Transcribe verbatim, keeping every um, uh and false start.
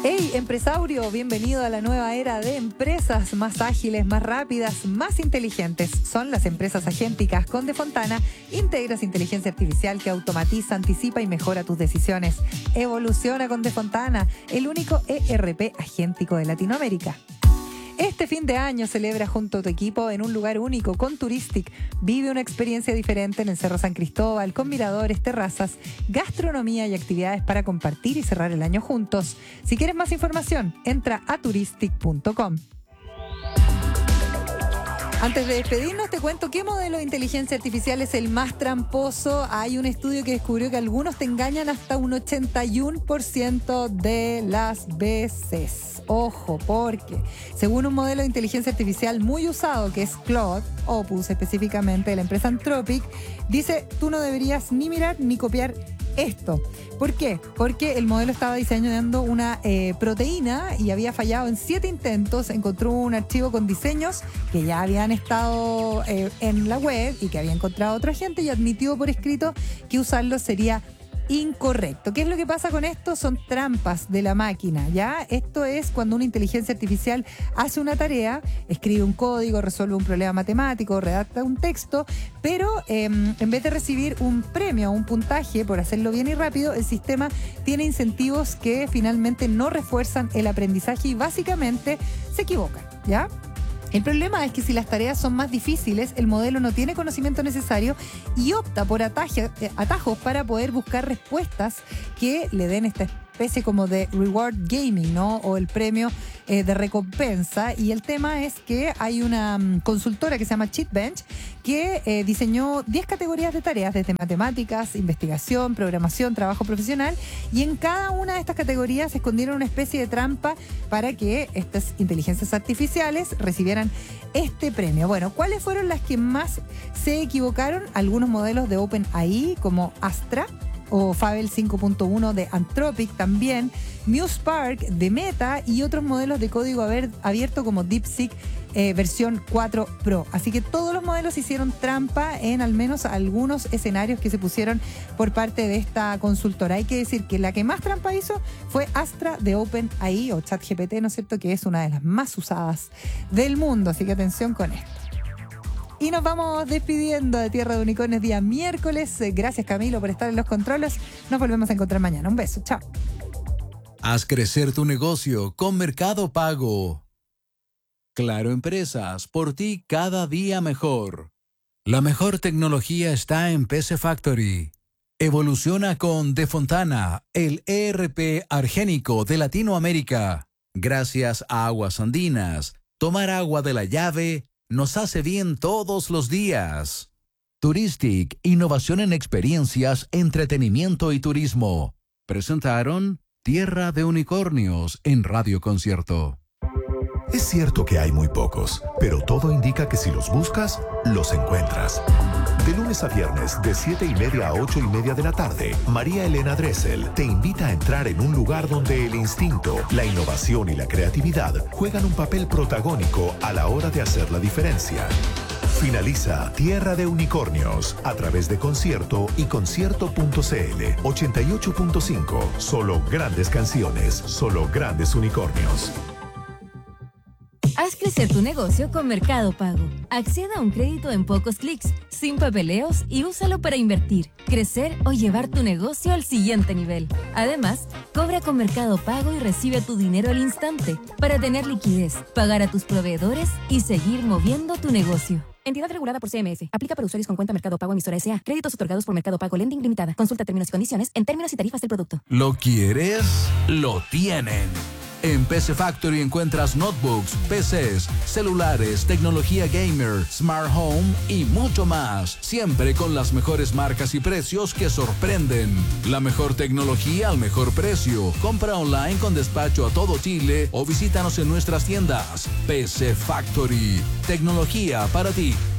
Hey, empresario, bienvenido a la nueva era de empresas más ágiles, más rápidas, más inteligentes. Son las empresas agénticas con Defontana. Integras inteligencia artificial que automatiza, anticipa y mejora tus decisiones. Evoluciona con Defontana, el único E R P agéntico de Latinoamérica. Este fin de año celebra junto a tu equipo en un lugar único con Turistic. Vive una experiencia diferente en el Cerro San Cristóbal con miradores, terrazas, gastronomía y actividades para compartir y cerrar el año juntos. Si quieres más información, entra a turistic punto com. Antes de despedirnos, te cuento qué modelo de inteligencia artificial es el más tramposo. Hay un estudio que descubrió que algunos te engañan hasta un ochenta y uno por ciento de las veces. Ojo, porque según un modelo de inteligencia artificial muy usado, que es Claude, Opus específicamente, de la empresa Anthropic, dice, tú no deberías ni mirar ni copiar esto. ¿Por qué? Porque el modelo estaba diseñando una eh, proteína y había fallado en siete intentos. Encontró un archivo con diseños que ya habían estado eh, en la web y que había encontrado otra gente y admitió por escrito que usarlo sería incorrecto. ¿Qué es lo que pasa con esto? Son trampas de la máquina, ¿ya? Esto es cuando una inteligencia artificial hace una tarea, escribe un código, resuelve un problema matemático, redacta un texto, pero eh, en vez de recibir un premio o un puntaje por hacerlo bien y rápido, el sistema tiene incentivos que finalmente no refuerzan el aprendizaje y básicamente se equivocan, ¿ya? El problema es que si las tareas son más difíciles, el modelo no tiene conocimiento necesario y opta por ataje, atajos para poder buscar respuestas que le den esta especie como de reward gaming, ¿no? O el premio eh, de recompensa. Y el tema es que hay una um, consultora que se llama Cheatbench que eh, diseñó diez categorías de tareas, desde matemáticas, investigación, programación, trabajo profesional, y en cada una de estas categorías se escondieron una especie de trampa para que estas inteligencias artificiales recibieran este premio. Bueno, ¿cuáles fueron las que más se equivocaron? Algunos modelos de OpenAI como Astra o Fable cinco punto uno de Anthropic también, MuseSpark de Meta y otros modelos de código abierto como DeepSeek eh, versión cuatro Pro. Así que todos los modelos hicieron trampa en al menos algunos escenarios que se pusieron por parte de esta consultora. Hay que decir que la que más trampa hizo fue Astra de OpenAI o ChatGPT, ¿no es cierto?, que es una de las más usadas del mundo. Así que atención con esto. Y nos vamos despidiendo de Tierra de Unicornios día miércoles. Gracias, Camilo, por estar en los controles. Nos volvemos a encontrar mañana. Un beso. Chao. Haz crecer tu negocio con Mercado Pago. Claro Empresas, por ti cada día mejor. La mejor tecnología está en P C Factory. Evoluciona con Defontana, el E R P argénico de Latinoamérica. Gracias a Aguas Andinas, tomar agua de la llave nos hace bien todos los días. Turistic, innovación en experiencias, entretenimiento y turismo. Presentaron Tierra de Unicornios en Radio Concierto. Es cierto que hay muy pocos, pero todo indica que si los buscas, los encuentras. De lunes a viernes, de siete y media a ocho y media de la tarde, María Elena Dressel te invita a entrar en un lugar donde el instinto, la innovación y la creatividad juegan un papel protagónico a la hora de hacer la diferencia. Finaliza Tierra de Unicornios a través de Concierto y concierto punto cl. ochenta y ocho punto cinco. Solo grandes canciones, solo grandes unicornios. Haz crecer tu negocio con Mercado Pago. Acceda a un crédito en pocos clics, sin papeleos y úsalo para invertir, crecer o llevar tu negocio al siguiente nivel. Además, cobra con Mercado Pago y recibe tu dinero al instante para tener liquidez, pagar a tus proveedores y seguir moviendo tu negocio. Entidad regulada por C M S. Aplica para usuarios con cuenta Mercado Pago emisora S A. Créditos otorgados por Mercado Pago Lending Limitada. Consulta términos y condiciones en términos y tarifas del producto. ¿Lo quieres? Lo tienen. En P C Factory encuentras notebooks, P Cs, celulares, tecnología gamer, smart home y mucho más. Siempre con las mejores marcas y precios que sorprenden. La mejor tecnología al mejor precio. Compra online con despacho a todo Chile o visítanos en nuestras tiendas. P C Factory. Tecnología para ti.